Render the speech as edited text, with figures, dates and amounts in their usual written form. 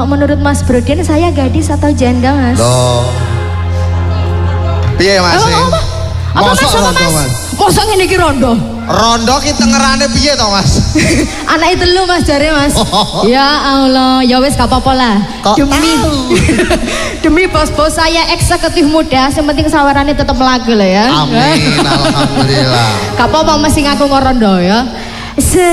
Kalau menurut Mas Brodin saya gadis atau janda, Mas? Loh. Piye Mas? Apa Mas? Mosok ngene iki rondo. Rondo ki tengerane piye to Mas? Anake telu Mas jare Mas. Ya Allah, ya wis gak apa-apa lah. Demi bos-bos saya eksekutif muda, yang penting sawarane tetep lagu lah ya. Amin, alhamdulillah. Gak apa-apa mesti ngaku ngorondo ya.